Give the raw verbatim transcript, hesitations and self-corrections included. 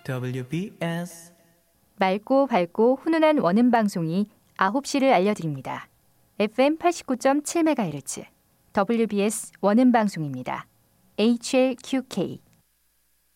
더블유비에스 맑고 밝고 훈훈한 원음 방송이 아홉 시를 알려드립니다. 에프엠 팔십구 점 칠 메가헤르츠 더블유비에스 원음 방송입니다. 에이치엘큐케이